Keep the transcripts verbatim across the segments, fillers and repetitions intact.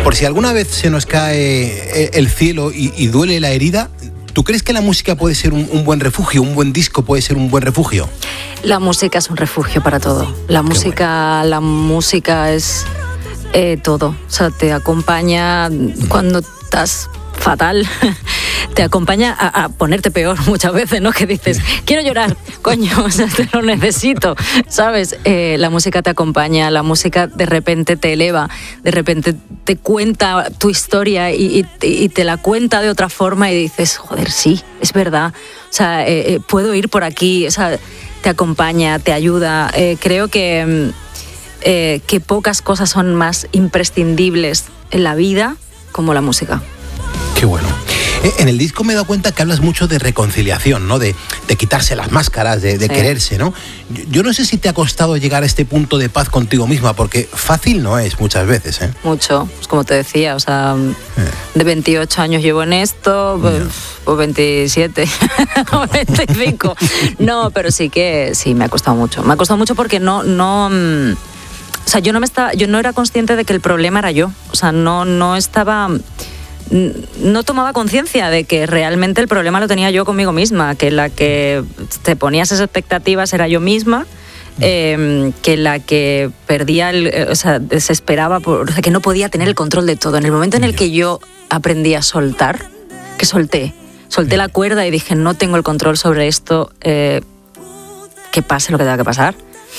Por si alguna vez se nos cae el cielo y, y duele la herida, ¿tú crees que la música puede ser un, un buen refugio, un buen disco puede ser un buen refugio? La música es un refugio para todo. La música, bueno. la música es eh, todo. O sea, te acompaña cuando estás fatal, te acompaña a, a ponerte peor muchas veces, ¿no? Que dices, quiero llorar, coño, o sea, te lo necesito, ¿sabes? Eh, la música te acompaña, la música de repente te eleva, de repente te cuenta tu historia y, y, y te la cuenta de otra forma y dices, joder, sí, es verdad, o sea, eh, eh, puedo ir por aquí, o sea, te acompaña, te ayuda. Eh, creo que, eh, que pocas cosas son más imprescindibles en la vida como la música. Qué bueno. En el disco me he dado cuenta que hablas mucho de reconciliación, ¿no? De, de quitarse las máscaras, de, de sí. quererse, ¿no? Yo, yo no sé si te ha costado llegar a este punto de paz contigo misma, porque fácil no es muchas veces, ¿eh? Mucho, pues como te decía, o sea, eh. de veintiocho años llevo en esto, pues, pues veintisiete o veinticinco. No, pero sí que sí, me ha costado mucho. Me ha costado mucho porque no... no o sea, yo no, me estaba, yo no era consciente de que el problema era yo. O sea, no, no estaba... no tomaba conciencia de que realmente el problema lo tenía yo conmigo misma, que la que te ponía esas expectativas era yo misma, eh, que la que perdía, el, o sea, desesperaba, por, o sea, que no podía tener el control de todo. En el momento en el que yo aprendí a soltar, que solté, solté la cuerda y dije, no tengo el control sobre esto, eh, que pase lo que tenga que pasar,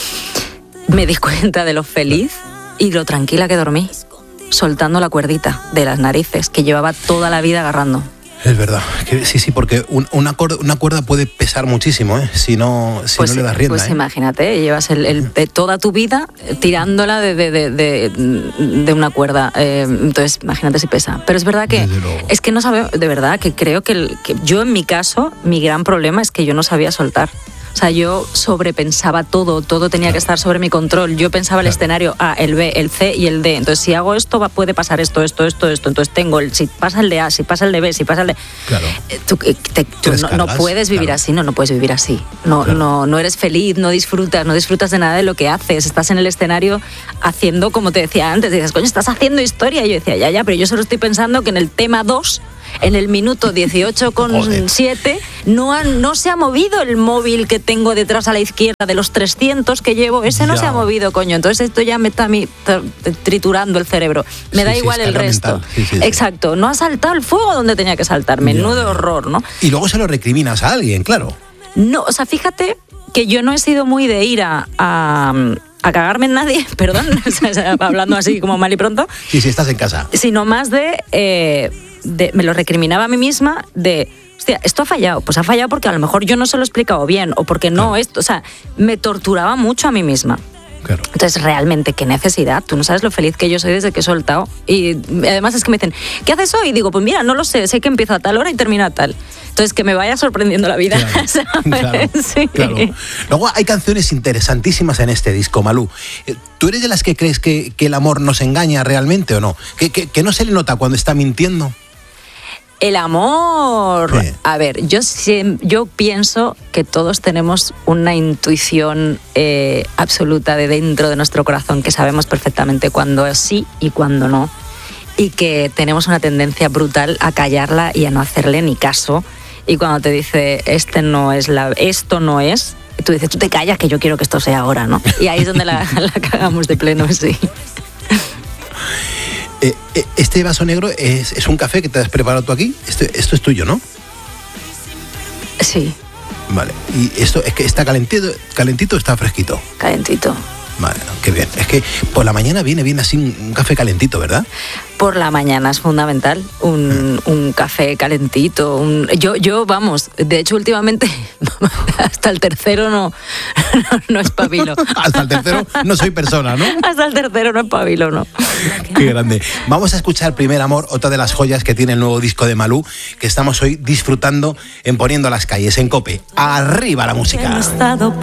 me di cuenta de lo feliz y lo tranquila que dormí, soltando la cuerdita de las narices que llevaba toda la vida agarrando. Es verdad, que sí, sí, porque un, una, cuerda, una cuerda puede pesar muchísimo, ¿eh? Si no, si pues, no le das rienda. Pues ¿eh? imagínate, llevas el, el, de toda tu vida tirándola de, de, de, de, de una cuerda, eh, entonces imagínate si pesa. Pero es verdad que, es que no sabemos, de verdad, que creo que, el, que yo en mi caso, mi gran problema es que yo no sabía soltar. O sea, yo sobrepensaba todo, todo tenía claro. que estar sobre mi control. Yo pensaba el claro. escenario A, el B, el C y el D. Entonces, si hago esto, va, puede pasar esto, esto, esto, esto. Entonces, tengo el, si pasa el de A, si pasa el de B, si pasa el de... Claro. Tú, te, tú no, no puedes vivir claro. así, no, no puedes vivir así. No, claro. no, no eres feliz, no disfrutas, no disfrutas de nada de lo que haces. Estás en el escenario haciendo, como te decía antes, dices, coño, estás haciendo historia. Y yo decía, ya, ya, pero yo solo estoy pensando que en el tema dos... en el minuto dieciocho con siete no, no se ha movido el móvil que tengo detrás a la izquierda de los trescientos que llevo, ese no ya. se ha movido, coño, entonces esto ya me está a mí triturando el cerebro, me sí, da sí, igual el resto. Sí, sí, exacto, sí. no ha saltado el fuego donde tenía que saltar, menudo ya. horror, ¿no? Y luego se lo recriminas a alguien, claro. No, o sea, fíjate que yo no he sido muy de ir a... a a cagarme en nadie, perdón, hablando así como mal y pronto. Sí, sí, estás en casa. Sino más de, eh, de, me lo recriminaba a mí misma de, hostia, esto ha fallado, pues ha fallado porque a lo mejor yo no se lo he explicado bien o porque no, claro. esto, o sea, me torturaba mucho a mí misma. Claro. Entonces, realmente, qué necesidad. Tú no sabes lo feliz que yo soy desde que he soltado. Y además es que me dicen, ¿qué haces hoy? Y digo, pues mira, no lo sé, sé que empieza a tal hora y termina a tal. Entonces, que me vaya sorprendiendo la vida. Claro, claro, sí. claro. Luego hay canciones interesantísimas en este disco, Malú. ¿Tú eres de las que crees que, que el amor nos engaña realmente o no? ¿Que, que, que no se le nota cuando está mintiendo? El amor, sí. a ver, yo, yo pienso que todos tenemos una intuición eh, absoluta de dentro de nuestro corazón, que sabemos perfectamente cuándo sí y cuándo no, y que tenemos una tendencia brutal a callarla y a no hacerle ni caso, y cuando te dice este no es la, esto no es, tú dices, tú te callas que yo quiero que esto sea ahora, ¿no? Y ahí es donde la, la cagamos de pleno, sí. Eh, este vaso negro es, es un café que te has preparado tú aquí. Este, esto es tuyo, ¿no? Sí. Vale. ¿Y esto es que está calentito, calentito o está fresquito? Calentito. Vale, qué bien. Es que por la mañana viene bien así un, un café calentito, ¿verdad? Por la mañana es fundamental un, eh. un café calentito. Un, yo, yo, vamos, de hecho últimamente hasta el tercero no, no, no espabilo. Hasta el tercero no soy persona, ¿no? Hasta el tercero no espabilo, ¿no? Qué grande. Vamos a escuchar Primer Amor, otra de las joyas que tiene el nuevo disco de Malú, que estamos hoy disfrutando en Poniendo las Calles, en COPE. ¡Arriba la música!